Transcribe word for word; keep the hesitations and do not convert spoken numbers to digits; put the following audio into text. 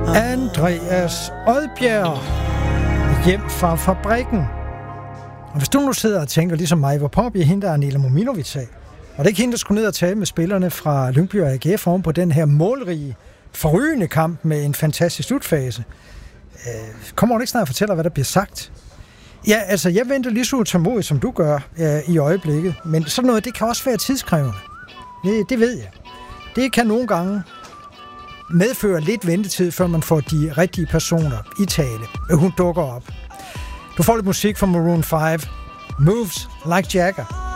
Andreas Odbjerg, hjem fra fabrikken. Og hvis du nu sidder og tænker ligesom mig, hvor påbig hende der Anela Mominovic af, og det er ikke hende, der skulle ned og tale med spillerne fra Lyngby og A G F oven på den her målrige, forrygende kamp med en fantastisk slutfase. Øh, kommer hun ikke snart og fortæller, hvad der bliver sagt? Ja, altså, jeg venter lige så utålmodigt, som du gør øh, i øjeblikket, men sådan noget, det kan også være tidskrævende. Det, det ved jeg. Det kan nogle gange medføre lidt ventetid, før man får de rigtige personer i tale. Hun dukker op. Du får lidt musik fra Maroon five. Moves Like Jagger.